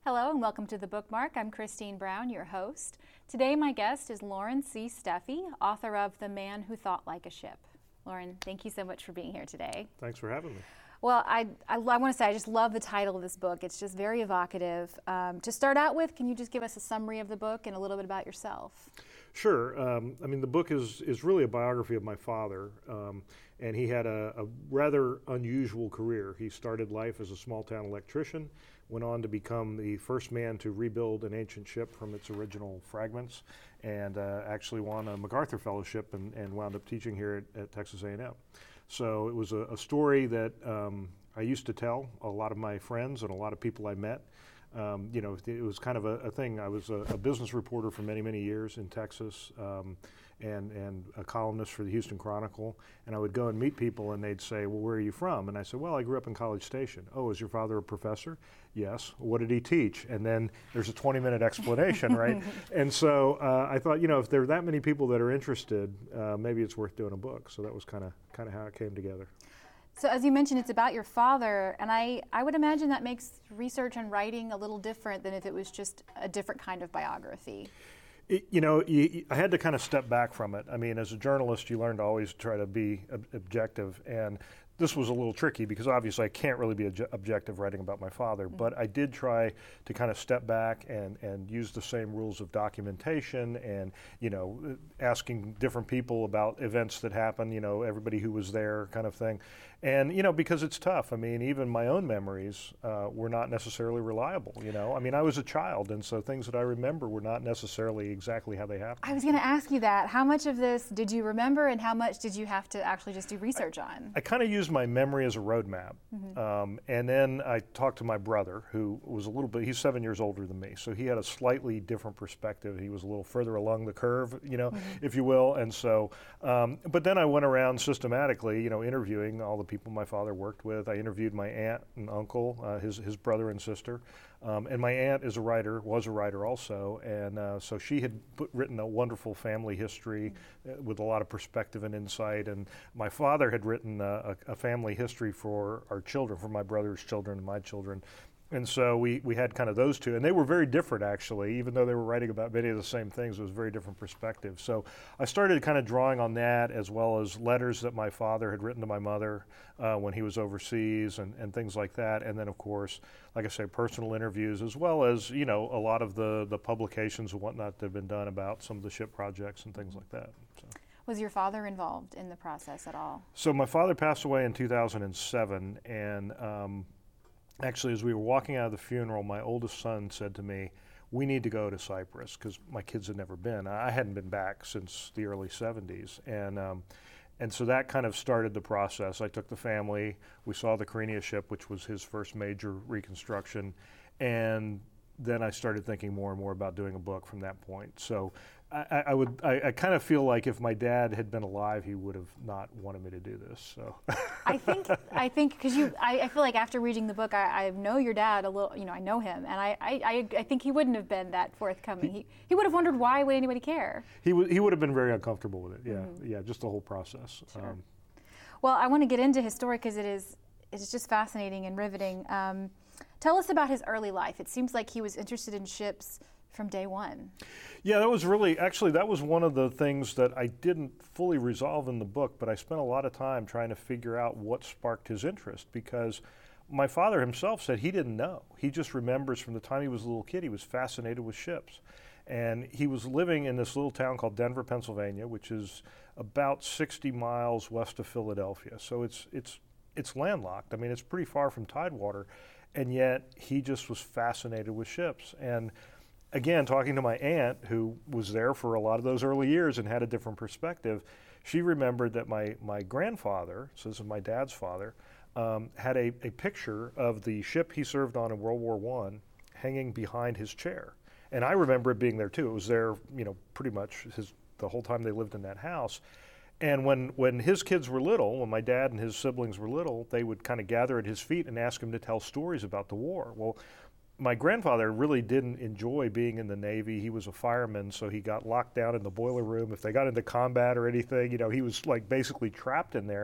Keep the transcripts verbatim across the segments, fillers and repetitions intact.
Hello and welcome to The Bookmark. I'm Christine Brown, your host. Today my guest is Loren C. Steffy, author of The Man Who Thought Like a Ship. Loren, thank you so much for being here today. Thanks for having me. Well, I, I, I want to say I just love the title of this book. It's just very evocative. Um, to start out with, can you just give us a summary of the book and a little bit about yourself? Sure. Um, I mean, the book is, is really a biography of my father, um, and he had a, a rather unusual career. He started life as a small-town electrician, went on to become the first man to rebuild an ancient ship from its original fragments, and uh, actually won a MacArthur Fellowship and, and wound up teaching here at, at Texas A and M. So it was a, a story that um, I used to tell a lot of my friends and a lot of people I met. Um, you know, it was kind of a, a thing. I was a, a business reporter for many, many years in Texas, um, and and a columnist for the Houston Chronicle. And I would go and meet people, and they'd say, "Well, where are you from?" And I said, "Well, I grew up in College Station." "Oh, is your father a professor?" "Yes." "What did he teach?" And then there's a twenty-minute explanation, right? And so uh, I thought, you know, if there are that many people that are interested, uh, maybe it's worth doing a book. So that was kind of kind of how it came together. So as you mentioned, it's about your father, and I, I would imagine that makes research and writing a little different than if it was just a different kind of biography. It, you know, you, I had to kind of step back from it. I mean, as a journalist, you learn to always try to be ob- objective, and this was a little tricky because obviously I can't really be obje- objective writing about my father, mm-hmm. but I did try to kind of step back and, and use the same rules of documentation and, you know, asking different people about events that happened, you know, everybody who was there kind of thing. And, you know, because it's tough. I mean, even my own memories uh, were not necessarily reliable, you know. I mean, I was a child, and so things that I remember were not necessarily exactly how they happened. I was going to ask you that. How much of this did you remember, and how much did you have to actually just do research I, on? I kind of used my memory as a roadmap. Mm-hmm. Um, and then I talked to my brother, who was a little bit, he's seven years older than me, so he had a slightly different perspective. He was a little further along the curve, you know, mm-hmm. if you will. And so, um, but then I went around systematically, you know, interviewing all the people my father worked with. I interviewed my aunt and uncle, uh, his, his brother and sister. Um, and my aunt is a writer, was a writer also, and uh, so she had put, written a wonderful family history mm-hmm. uh, with a lot of perspective and insight, and my father had written uh, a, a family history for our children, for my brother's children and my children. And so we, we had kind of those two, and they were very different actually, even though they were writing about many of the same things. It was very different perspectives. So I started kind of drawing on that, as well as letters that my father had written to my mother uh, when he was overseas and, and things like that. And then of course, like I say, personal interviews, as well as, you know, a lot of the, the publications and whatnot that have been done about some of the ship projects and things like that. So. Was your father involved in the process at all? So my father passed away in two thousand seven, and um, actually, as we were walking out of the funeral, my oldest son said to me, "We need to go to Cyprus," because my kids had never been. I hadn't been back since the early seventies. And um, and so that kind of started the process. I took the family. We saw the Carenia ship, which was his first major reconstruction. And then I started thinking more and more about doing a book from that point. So I, I would, I, I kind of feel like if my dad had been alive, he would have not wanted me to do this. So I think, I think, because you, I, I feel like after reading the book, I, I know your dad a little. You know, I know him, and I, I, I think he wouldn't have been that forthcoming. He, he would have wondered, why would anybody care? He would, he would have been very uncomfortable with it. Yeah, mm-hmm. yeah, just the whole process. Sure. Um, well, I want to get into his story because it is, it's just fascinating and riveting. Um, Tell us about his early life. It seems like he was interested in ships from day one. Yeah, that was really, actually, that was one of the things that I didn't fully resolve in the book, but I spent a lot of time trying to figure out what sparked his interest, because my father himself said he didn't know. He just remembers from the time he was a little kid, he was fascinated with ships. And he was living in this little town called Denver, Pennsylvania, which is about sixty miles west of Philadelphia. So it's it's it's landlocked. I mean, it's pretty far from Tidewater. And yet he just was fascinated with ships. And again, talking to my aunt, who was there for a lot of those early years and had a different perspective, she remembered that my, my grandfather, so this is my dad's father, um, had a, a picture of the ship he served on in World War One hanging behind his chair. And I remember it being there too. It was there, you know, pretty much his, the whole time they lived in that house. And when, when his kids were little, when my dad and his siblings were little, they would kind of gather at his feet and ask him to tell stories about the war. Well, my grandfather really didn't enjoy being in the Navy. He was a fireman, so he got locked down in the boiler room. If they got into combat or anything, you know, he was like basically trapped in there.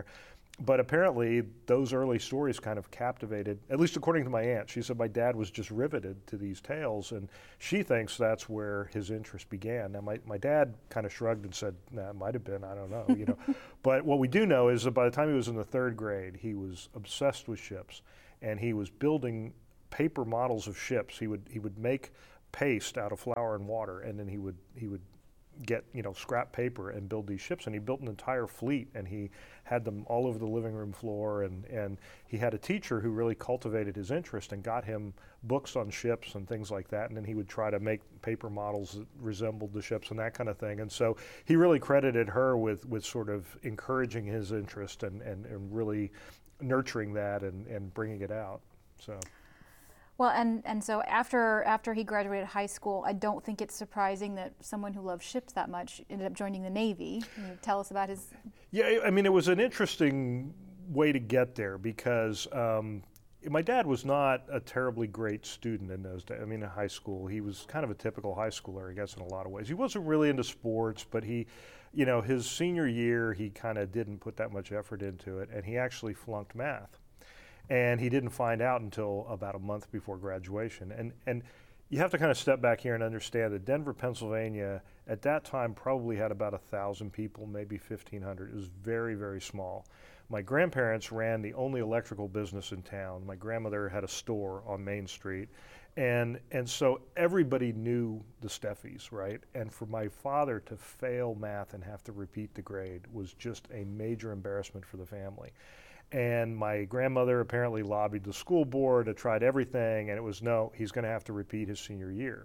but apparently those early stories kind of captivated, at least according to my aunt. She said my dad was just riveted to these tales, and she thinks that's where his interest began. Now my, my dad kind of shrugged and said, nah, it might have been, I don't know, you know. But what we do know is that by the time he was in the third grade, he was obsessed with ships, and he was building paper models of ships. He would he would make paste out of flour and water, and then he would he would get, you know, scrap paper and build these ships. And he built an entire fleet, and he had them all over the living room floor, and and he had a teacher who really cultivated his interest and got him books on ships and things like that, and then he would try to make paper models that resembled the ships and that kind of thing. And so he really credited her with with sort of encouraging his interest and and, and really nurturing that and and bringing it out. So Well, and, and so after after he graduated high school, I don't think it's surprising that someone who loves ships that much ended up joining the Navy. Can you tell us about his... Yeah, I mean, it was an interesting way to get there because um, my dad was not a terribly great student in those days. I mean, in high school, he was kind of a typical high schooler, I guess, in a lot of ways. He wasn't really into sports, but he, you know, his senior year, he kind of didn't put that much effort into it, and he actually flunked math. And he didn't find out until about a month before graduation. And and you have to kind of step back here and understand that Denver, Pennsylvania, at that time probably had about a thousand people, maybe fifteen hundred. It was very, very small. My grandparents ran the only electrical business in town. My grandmother had a store on Main Street. And and so everybody knew the Steffes, right? And for my father to fail math and have to repeat the grade was just a major embarrassment for the family. And my grandmother apparently lobbied the school board, had tried everything, and it was no, he's going to have to repeat his senior year.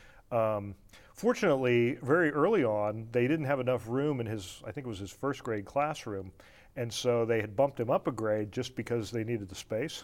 Um, fortunately, very early on, they didn't have enough room in his, I think it was his first grade classroom, and so they had bumped him up a grade just because they needed the space.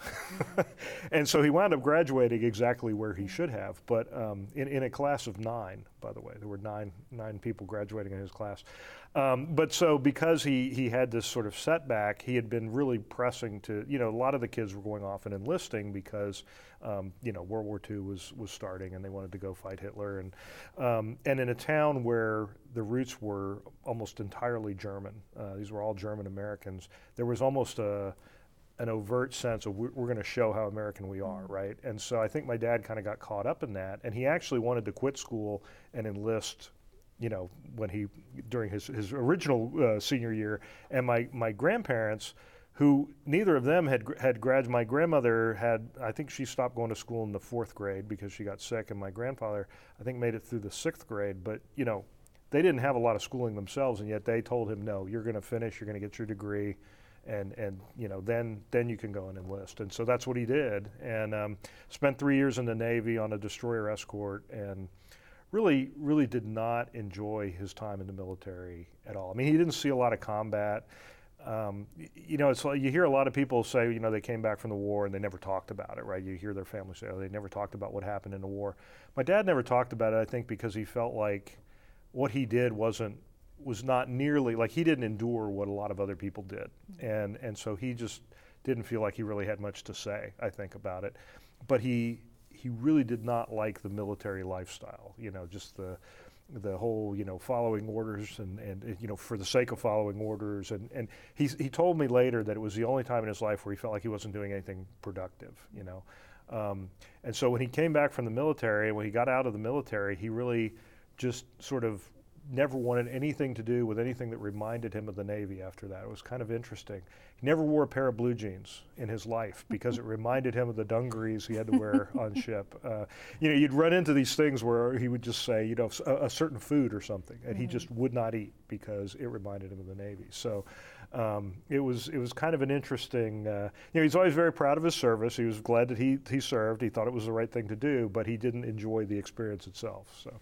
And so he wound up graduating exactly where he should have, but um, in, in a class of nine, by the way. There were nine, nine people graduating in his class. Um, but so because he, he had this sort of setback, he had been really pressing to, you know, a lot of the kids were going off and enlisting because, um, you know, World War Two was, was starting and they wanted to go fight Hitler. And, um, and in a town where the roots were almost entirely German, uh, these were all German Americans, there was almost a, an overt sense of we're, we're going to show how American we are, right? And so I think my dad kind of got caught up in that, and he actually wanted to quit school and enlist, you know, when he, during his, his original uh, senior year. And my, my grandparents, who neither of them had had graduated, my grandmother had, I think she stopped going to school in the fourth grade because she got sick, and my grandfather, I think, made it through the sixth grade. But, you know, they didn't have a lot of schooling themselves, and yet they told him, no, you're going to finish, you're going to get your degree, and, and you know, then then you can go and enlist. And so that's what he did, and um, spent three years in the Navy on a destroyer escort, and really, really did not enjoy his time in the military at all. I mean, he didn't see a lot of combat. Um, you know, it's like you hear a lot of people say, you know, they came back from the war and they never talked about it, right? You hear their family say, oh, they never talked about what happened in the war. My dad never talked about it, I think, because he felt like what he did wasn't, was not nearly, like he didn't endure what a lot of other people did. Mm-hmm. And, and so he just didn't feel like he really had much to say, I think, about it. But he, he really did not like the military lifestyle, you know, just the the whole, you know, following orders and, and you know, for the sake of following orders. And, and he, he told me later that it was the only time in his life where he felt like he wasn't doing anything productive, you know. Um, and so when he came back from the military, when he got out of the military, he really just sort of never wanted anything to do with anything that reminded him of the Navy after that. It was kind of interesting. He never wore a pair of blue jeans in his life because it reminded him of the dungarees he had to wear on ship. Uh, you know, you'd run into these things where he would just say, you know, a, a certain food or something, and mm-hmm. he just would not eat because it reminded him of the Navy. So um, it was it was kind of an interesting, uh, you know, he's always very proud of his service. He was glad that he, he served. He thought it was the right thing to do, but he didn't enjoy the experience itself. So.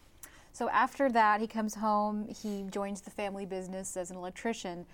So after that, he comes home, he joins the family business as an electrician.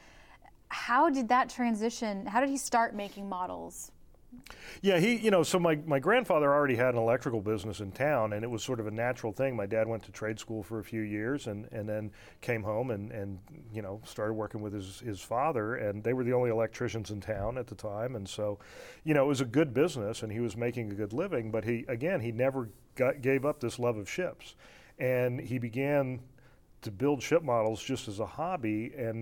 How did that transition, how did he start making models? Yeah, he, you know, so my, my grandfather already had an electrical business in town, and it was sort of a natural thing. My dad went to trade school for a few years and, and then came home and, and, you know, started working with his, his father, and they were the only electricians in town at the time. And so, you know, it was a good business, and he was making a good living, but he, again, he never got, gave up this love of ships. And he began to build ship models just as a hobby, and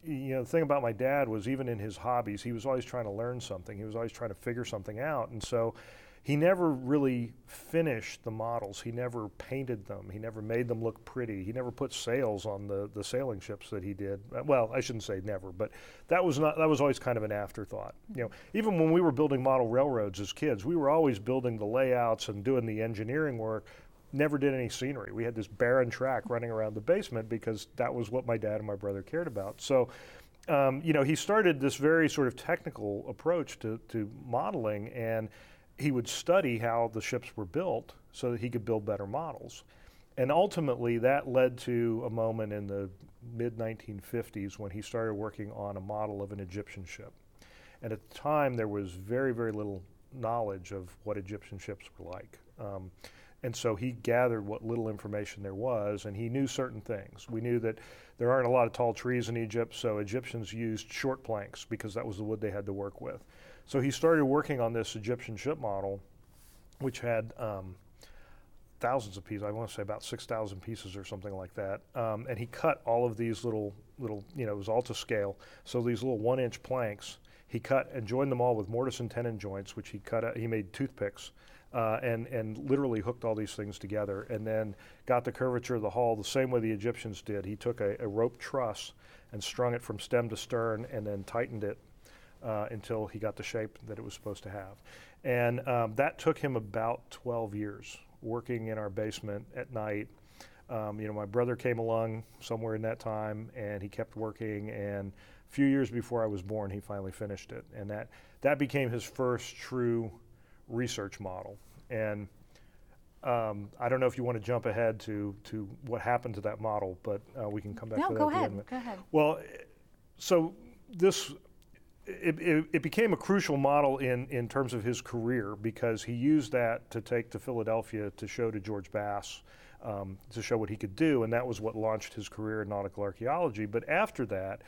you know, the thing about my dad was even in his hobbies, he was always trying to learn something. He was always trying to figure something out. And so he never really finished the models. He never painted them. He never made them look pretty. He never put sails on the, the sailing ships that he did. Well, I shouldn't say never, but that was not that was always kind of an afterthought. You know, even when we were building model railroads as kids, we were always building the layouts and doing the engineering work. Never did any scenery. We had this barren track running around the basement because that was what my dad and my brother cared about. So, um, you know, he started this very sort of technical approach to, to modeling, and he would study how the ships were built so that he could build better models. And ultimately that led to a moment in the mid nineteen fifties when he started working on a model of an Egyptian ship. And at the time there was very, very little knowledge of what Egyptian ships were like. Um, and so he gathered what little information there was, and he knew certain things. We knew that there aren't a lot of tall trees in Egypt, so Egyptians used short planks because that was the wood they had to work with. So he started working on this Egyptian ship model, which had um, thousands of pieces. I want to say about six thousand pieces or something like that. Um, and he cut all of these little, little, you know, it was all to scale. So these little one-inch planks, he cut and joined them all with mortise and tenon joints, which he cut out. He made toothpicks uh, and and literally hooked all these things together. And then got the curvature of the hull the same way the Egyptians did. He took a, a rope truss and strung it from stem to stern, and then tightened it Uh, until he got the shape that it was supposed to have. And um, that took him about twelve years, working in our basement at night. Um, you know, my brother came along somewhere in that time, and he kept working, and a few years before I was born, he finally finished it. And that, that became his first true research model. And um, I don't know if you want to jump ahead to, to what happened to that model, but uh, we can come back no, to that go at the ahead. end. Go ahead. Well, so this It, it, it became a crucial model in, in terms of his career, because he used that to take to Philadelphia to show to George Bass, um, to show what he could do, and that was what launched his career in nautical archaeology. But after that,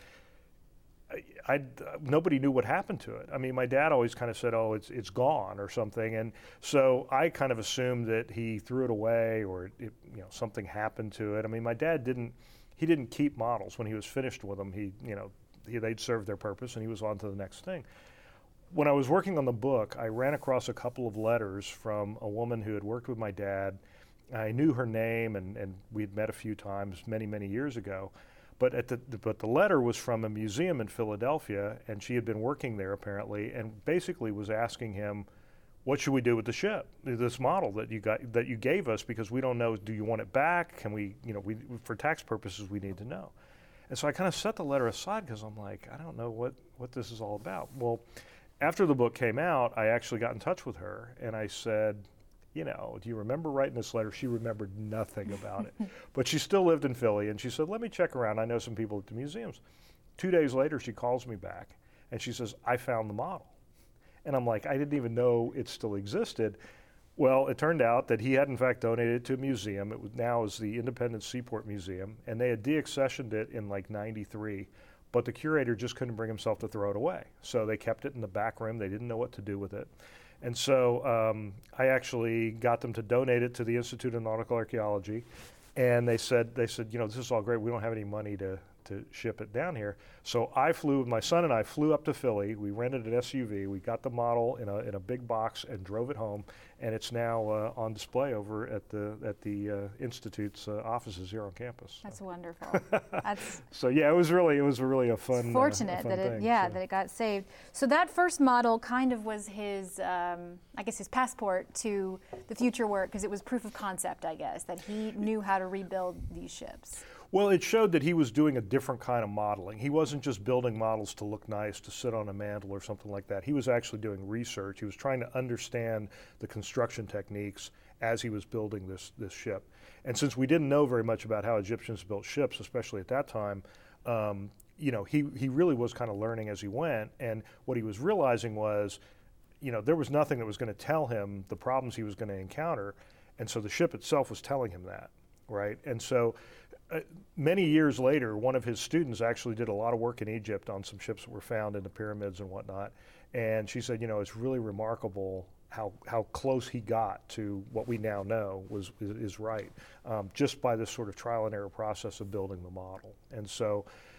I, I, nobody knew what happened to it. I mean, my dad always kind of said, oh, it's, it's gone or something, and so I kind of assumed that he threw it away, or it, you know, something happened to it. I mean, my dad didn't, he didn't keep models. When he was finished with them, he, you know, they'd served their purpose, and he was on to the next thing. When I was working on the book, I ran across a couple of letters from a woman who had worked with my dad. I knew her name, and, and we'd met a few times many, many years ago. But, at the, but the letter was from a museum in Philadelphia, and she had been working there apparently, and basically was asking him, what should we do with the ship, this model that you got, that you gave us, because we don't know, do you want it back? Can we, you know, we, for tax purposes, we need to know. And so I kind of set the letter aside because I'm like, I don't know what, what this is all about. Well, after the book came out, I actually got in touch with her, and I said, you know, do you remember writing this letter? She remembered nothing about it. But she still lived in Philly, and she said, let me check around. I know some people at the museums. Two days later, she calls me back, and she says, I found the model. And I'm like, I didn't even know it still existed. Well, it turned out that he had in fact donated it to a museum. It was, now is the Independence Seaport Museum, and they had deaccessioned it in like ninety-three, but the curator just couldn't bring himself to throw it away. So they kept it in the back room. They didn't know what to do with it. And so um, I actually got them to donate it to the Institute of Nautical Archaeology, and they said, they said, you know, this is all great. We don't have any money to, to ship it down here. So I flew, my son and I flew up to Philly. We rented an S U V. We got the model in a, in a big box and drove it home. And it's now uh, on display over at the at the uh, Institute's uh, offices here on campus. That's so. wonderful. That's so yeah, it was really it was really a fun. Fortunate uh, a fun that it thing, yeah so. that it got saved. So that first model kind of was his um, I guess his passport to the future work, because it was proof of concept, I guess, that he knew how to rebuild these ships. Well, it showed that he was doing a different kind of modeling. He wasn't just building models to look nice, to sit on a mantle or something like that. He was actually doing research. He was trying to understand the construction techniques as he was building this, this ship. And since we didn't know very much about how Egyptians built ships, especially at that time, um, you know, he, he really was kind of learning as he went. And what he was realizing was, you know, there was nothing that was going to tell him the problems he was going to encounter. And so the ship itself was telling him that, right? And so Uh, many years later, one of his students actually did a lot of work in Egypt on some ships that were found in the pyramids and whatnot. And she said, you know, it's really remarkable how how close he got to what we now know was is, is right, um, just by this sort of trial and error process of building the model. And so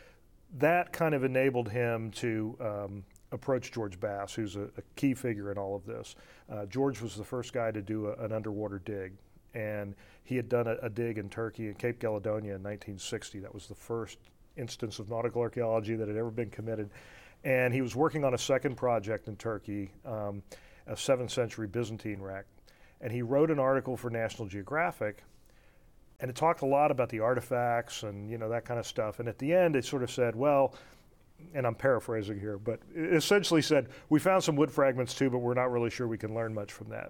that kind of enabled him to um, approach George Bass, who's a, a key figure in all of this. Uh, George was the first guy to do a, an underwater dig, and he had done a, a dig in Turkey in Cape Caledonia in nineteen sixty. That was the first instance of nautical archaeology that had ever been committed. And he was working on a second project in Turkey, um, a seventh century Byzantine wreck. And he wrote an article for National Geographic, and it talked a lot about the artifacts and, you know, that kind of stuff. And at the end, it sort of said, well, and I'm paraphrasing here, but it essentially said, we found some wood fragments too, but we're not really sure we can learn much from that.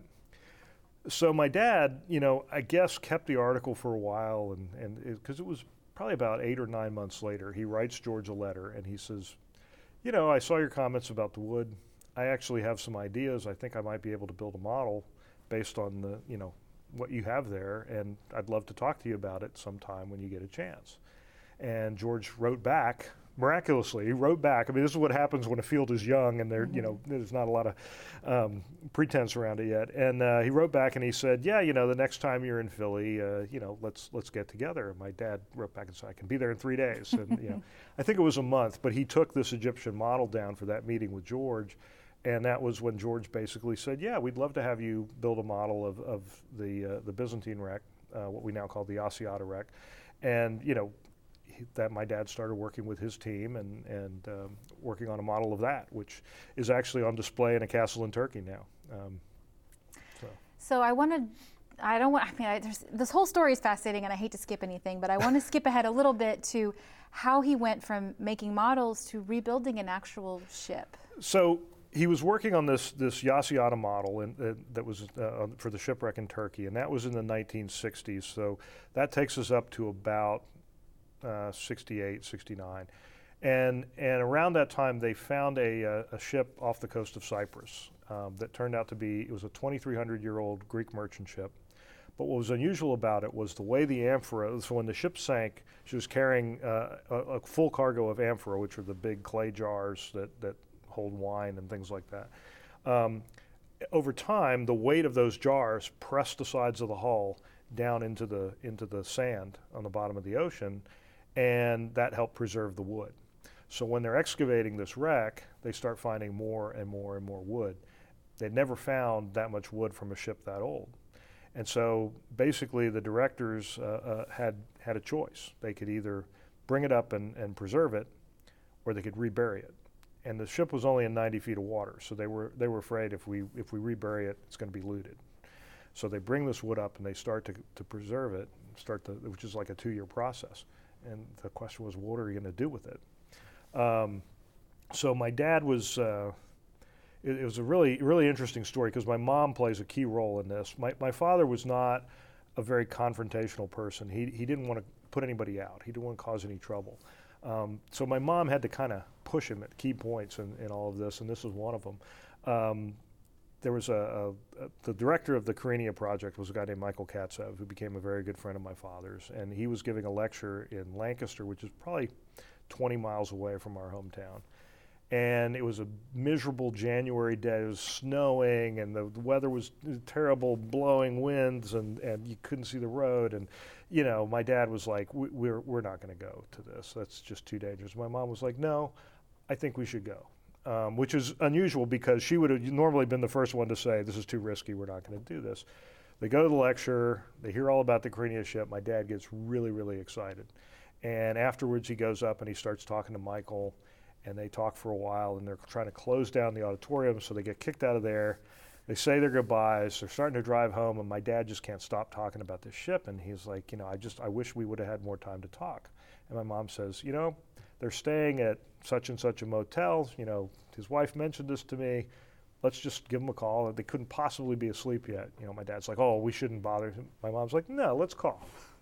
So my dad, you know, I guess kept the article for a while, and and because it, it was probably about eight or nine months later, he writes George a letter, and he says, you know, I saw your comments about the wood. I actually have some ideas. I think I might be able to build a model based on the, you know, what you have there, and I'd love to talk to you about it sometime when you get a chance. And George wrote back, miraculously, he wrote back. I mean, this is what happens when a field is young and there, mm-hmm. you know, there's not a lot of um, pretense around it yet. And uh, he wrote back and he said, yeah, you know, the next time you're in Philly, uh, you know, let's let's get together. And my dad wrote back and said, I can be there in three days. And you know, I think it was a month, but he took this Egyptian model down for that meeting with George. And that was when George basically said, yeah, we'd love to have you build a model of, of the uh, the Byzantine wreck, uh, what we now call the Asyata wreck. And, you know, he, that my dad started working with his team and, and um, working on a model of that, which is actually on display in a castle in Turkey now. Um, so. so I wanted, I don't want, I mean, I, there's, this whole story is fascinating and I hate to skip anything, but I want to skip ahead a little bit to how he went from making models to rebuilding an actual ship. So he was working on this this Yasyada model in, uh, that was uh, for the shipwreck in Turkey, and that was in the nineteen sixties. So that takes us up to about uh, sixty-eight, sixty-nine. And and around that time, they found a, uh, a ship off the coast of Cyprus um, that turned out to be, it was a twenty-three hundred year old Greek merchant ship. But what was unusual about it was the way the amphora, so when the ship sank, she was carrying uh, a, a full cargo of amphora, which are the big clay jars that, that hold wine and things like that. Um, over time, the weight of those jars pressed the sides of the hull down into the into the sand on the bottom of the ocean, and that helped preserve the wood. So when they're excavating this wreck, they start finding more and more and more wood. They'd never found that much wood from a ship that old. And so basically the directors uh, uh, had had a choice. They could either bring it up and, and preserve it, or they could rebury it. And the ship was only in ninety feet of water, so they were they were afraid if we if we rebury it, it's going to be looted. So they bring this wood up and they start to to preserve it, start to, which is like a two-year process. And the question was, what are you going to do with it? Um, so my dad was. Uh, it, it was a really really interesting story because my mom plays a key role in this. My my father was not a very confrontational person. He he didn't want to put anybody out. He didn't want to cause any trouble. Um, so my mom had to kind of push him at key points in, in all of this, and this was one of them. Um, there was a, a, a the director of the Kyrenia project was a guy named Michael Katsev, who became a very good friend of my father's, and he was giving a lecture in Lancaster, which is probably twenty miles away from our hometown. And it was a miserable January day. It was snowing, and the, the weather was terrible, blowing winds, and, and you couldn't see the road. And, you know, my dad was like, we, we're, we're not going to go to this. That's just too dangerous. My mom was like, no, I think we should go, um, which is unusual because she would have normally been the first one to say, this is too risky, we're not going to do this. They go to the lecture, they hear all about the Kyrenia ship. My dad gets really, really excited. And afterwards he goes up and he starts talking to Michael, and they talk for a while, and they're trying to close down the auditorium, so they get kicked out of there. They say their goodbyes. They're starting to drive home, and my dad just can't stop talking about this ship. And he's like, you know, I just, I wish we would have had more time to talk. And my mom says, you know, they're staying at such and such a motel. You know, his wife mentioned this to me. Let's just give them a call. They couldn't possibly be asleep yet. You know, my dad's like, oh, we shouldn't bother him. My mom's like, no, let's call.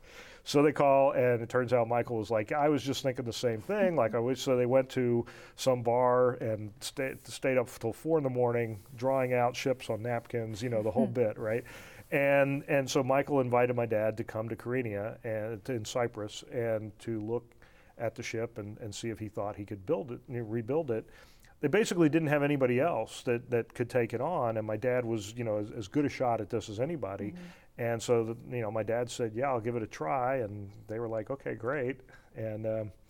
So they call, and it turns out Michael was like, I was just thinking the same thing. Like I wish. So they went to some bar and stay, stayed up till four in the morning, drawing out ships on napkins. You know, the whole bit, right? And and so Michael invited my dad to come to Kyrenia and in Cyprus and to look at the ship and, and see if he thought he could build it, rebuild it. They basically didn't have anybody else that, that could take it on, and my dad was, you know, as, as good a shot at this as anybody. Mm-hmm. And so, the, you know, my dad said, yeah, I'll give it a try. And they were like, okay, great. And um,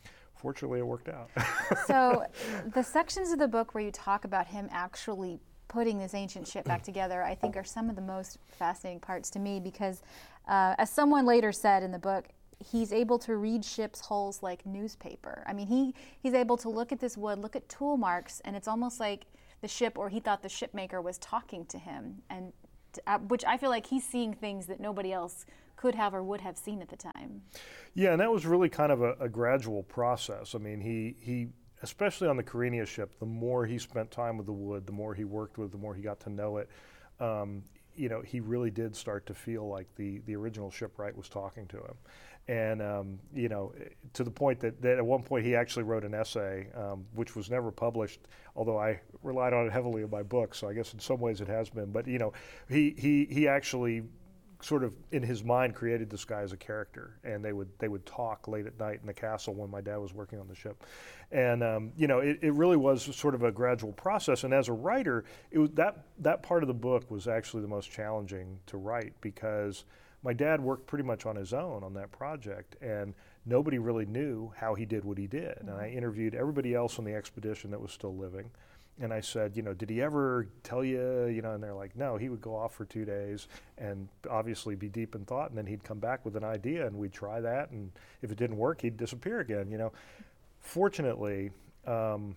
fortunately, it worked out. So the sections of the book where you talk about him actually putting this ancient ship back together, I think are some of the most fascinating parts to me because, uh, as someone later said in the book, he's able to read ship's hulls like newspaper. I mean, he, he's able to look at this wood, look at tool marks, and it's almost like the ship, or he thought the shipmaker was talking to him, and uh, which I feel like he's seeing things that nobody else could have or would have seen at the time. Yeah, and that was really kind of a, a gradual process. I mean, he, he, especially on the Carenia ship, the more he spent time with the wood, the more he worked with, the more he got to know it, um, you know, he really did start to feel like the, the original shipwright was talking to him. And, um, you know, to the point that, that at one point he actually wrote an essay, um, which was never published, although I relied on it heavily in my book, so I guess in some ways it has been. But, you know, he, he, he actually sort of in his mind created this guy as a character, and they would they would talk late at night in the castle when my dad was working on the ship. And, um, you know, it, it really was sort of a gradual process. And as a writer, it was, that, that part of the book was actually the most challenging to write because my dad worked pretty much on his own on that project, and nobody really knew how he did what he did. Mm-hmm. And I interviewed everybody else on the expedition that was still living, and I said, you know, did he ever tell you, you know, and they're like, no, he would go off for two days and obviously be deep in thought, and then he'd come back with an idea, and we'd try that, and if it didn't work, he'd disappear again, you know. Fortunately, um,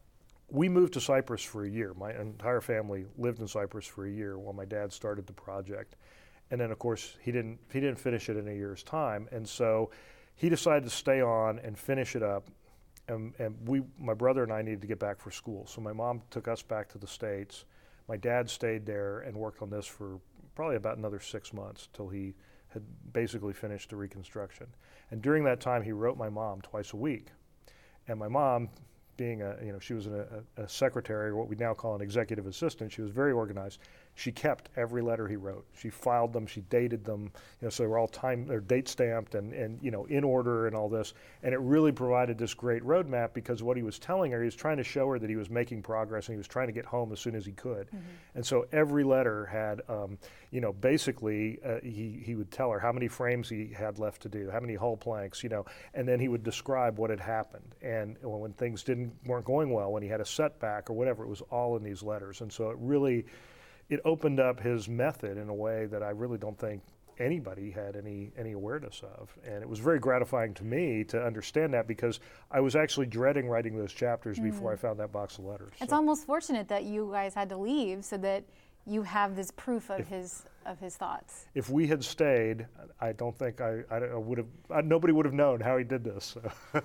we moved to Cyprus for a year. My entire family lived in Cyprus for a year while my dad started the project. And then, of course, he didn't he didn't finish it in a year's time, and so he decided to stay on and finish it up. And, and we, my brother and I, needed to get back for school. So my mom took us back to the States. My dad stayed there and worked on this for probably about another six months till he had basically finished the reconstruction. And during that time, he wrote my mom twice a week. And my mom, being a, you know, she was a, a, a secretary, or what we now call an executive assistant, she was very organized. She kept every letter he wrote. She filed them, she dated them, you know, so they were all time, or date stamped and, and, you know, in order and all this. And it really provided this great roadmap because what he was telling her, he was trying to show her that he was making progress and he was trying to get home as soon as he could. Mm-hmm. And so every letter had, um, you know, basically uh, he, he would tell her how many frames he had left to do, how many hull planks, you know, and then he would describe what had happened. And when things didn't weren't going well, when he had a setback or whatever, it was all in these letters. And so it really, it opened up his method in a way that I really don't think anybody had any any awareness of. And it was very gratifying to me to understand that because I was actually dreading writing those chapters mm. before I found that box of letters. It's so. almost fortunate that you guys had to leave so that you have this proof of if, his of his thoughts. If we had stayed, I don't think I, I would have, I, nobody would have known how he did this. So,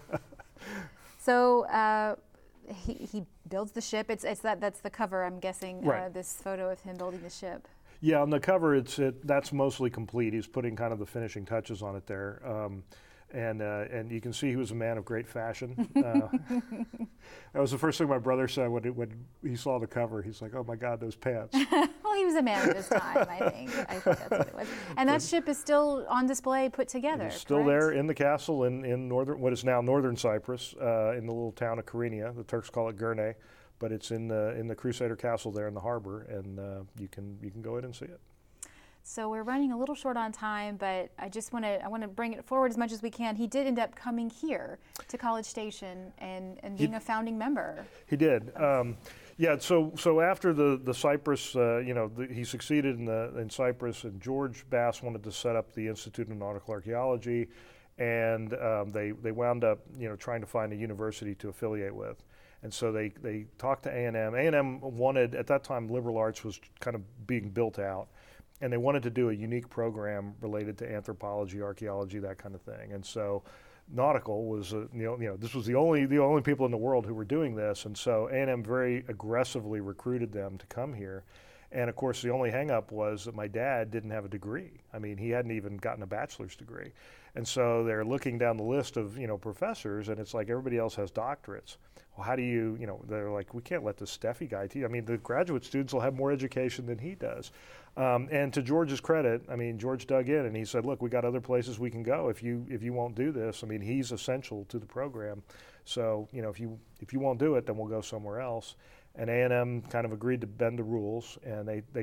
so uh, He, he builds the ship. It's it's that that's the cover, I'm guessing. Right. Uh, this photo of him building the ship. Yeah, on the cover, it's it, that's mostly complete. He's putting kind of the finishing touches on it there, um, and uh, and you can see he was a man of great fashion. Uh, that was the first thing my brother said when it, when he saw the cover. He's like, "Oh my God, those pants." Well, he was a man of his time, I think. I think that's what it was. And that ship is still on display, put together. It's still correct? there in the castle in, in northern, what is now northern Cyprus, uh, in the little town of Carenia. The Turks call it Gurney, but it's in the in the Crusader Castle there in the harbor, and uh, you can you can go in and see it. So we're running a little short on time, but I just want to I want to bring it forward as much as we can. He did end up coming here to College Station and, and being he, a founding member. He did. Um, yeah. So so after the the Cyprus, uh, you know, the, he succeeded in the in Cyprus, and George Bass wanted to set up the Institute of Nautical Archaeology, and um, they they wound up you know trying to find a university to affiliate with. And so they, they talked to A and M. A and M wanted, at that time, liberal arts was kind of being built out. And they wanted to do a unique program related to anthropology, archaeology, that kind of thing. And so nautical was, uh, you know, you know, this was the only the only people in the world who were doing this. And so A and M very aggressively recruited them to come here. And of course, the only hang-up was that my dad didn't have a degree. I mean, he hadn't even gotten a bachelor's degree. And so they're looking down the list of, you know, professors, and it's like everybody else has doctorates. Well, how do you, you know, they're like, we can't let this Steffi guy teach. I mean, the graduate students will have more education than he does. Um, and to George's credit, I mean, George dug in and he said, look, we got other places we can go if you if you won't do this. I mean, he's essential to the program. So, you know, if you if you won't do it, then we'll go somewhere else. And A and M kind of agreed to bend the rules, and they, they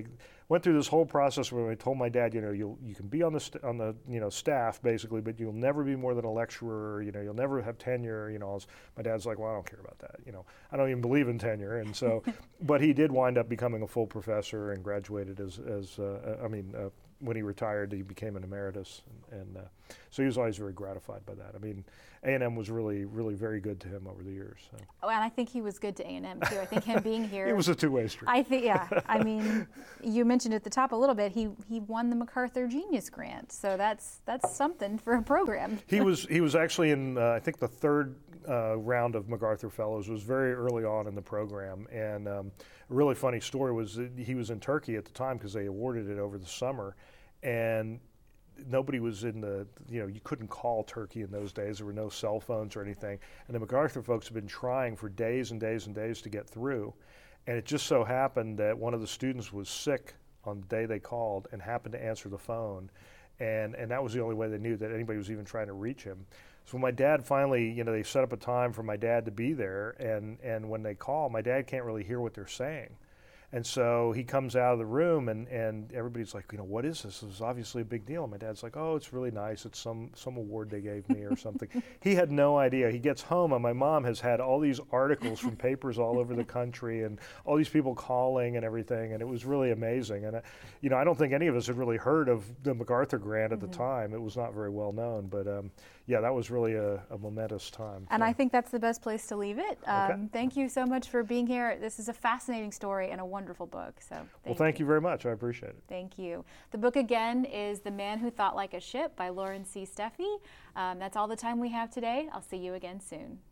went through this whole process where I told my dad, you know, you you can be on the st- on the you know staff basically, but you'll never be more than a lecturer. You know, you'll never have tenure. You know, I was, my dad's like, well, I don't care about that. You know, I don't even believe in tenure. And so, but he did wind up becoming a full professor and graduated as as uh, I mean. Uh, when he retired, he became an emeritus, and, and uh, so he was always very gratified by that. I mean, A and M was really, really very good to him over the years. So. Oh, and I think he was good to A and M too. I think him being here. It was a two-way street. I think, yeah. I mean, you mentioned at the top a little bit. He he won the MacArthur Genius Grant, so that's that's something for a program. he was he was actually in uh, I think the third uh, round of MacArthur Fellows. It was very early on in the program, and um, a really funny story was that he was in Turkey at the time because they awarded it over the summer, and nobody was in the, you know, you couldn't call Turkey in those days. There were no cell phones or anything. And the MacArthur folks had been trying for days and days and days to get through. And it just so happened that one of the students was sick on the day they called and happened to answer the phone. And, and that was the only way they knew that anybody was even trying to reach him. So when my dad finally, you know, they set up a time for my dad to be there. And, and when they call, my dad can't really hear what they're saying. And so he comes out of the room, and, and everybody's like, you know, what is this? This is obviously a big deal. And my dad's like, oh, it's really nice. It's some, some award they gave me or something. He had no idea. He gets home, and my mom has had all these articles from papers all over the country and all these people calling and everything, and it was really amazing. And, uh, you know, I don't think any of us had really heard of the MacArthur Grant at mm-hmm. the time. It was not very well known, but um, yeah, that was really a, a momentous time. And so. I think that's the best place to leave it. Um, okay. Thank you so much for being here. This is a fascinating story and a wonderful book. So thank well, thank you. you very much. I appreciate it. Thank you. The book again is The Man Who Thought Like a Ship by Lauren C. Steffi. Um, that's all the time we have today. I'll see you again soon.